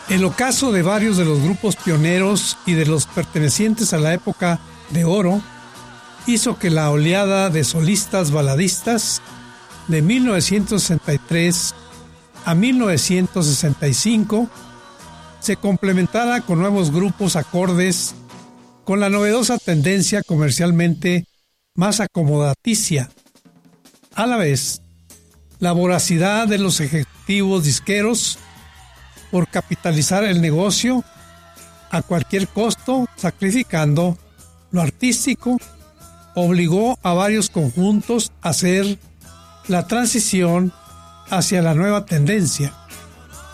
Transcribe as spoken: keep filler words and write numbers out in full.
El ocaso de varios de los grupos pioneros y de los pertenecientes a la época de oro hizo que la oleada de solistas baladistas de mil novecientos sesenta y tres a mil novecientos sesenta y cinco se complementara con nuevos grupos acordes con la novedosa tendencia comercialmente más acomodaticia. A la vez, la voracidad de los ejecutivos disqueros por capitalizar el negocio a cualquier costo, sacrificando lo artístico, obligó a varios conjuntos a hacer la transición hacia la nueva tendencia.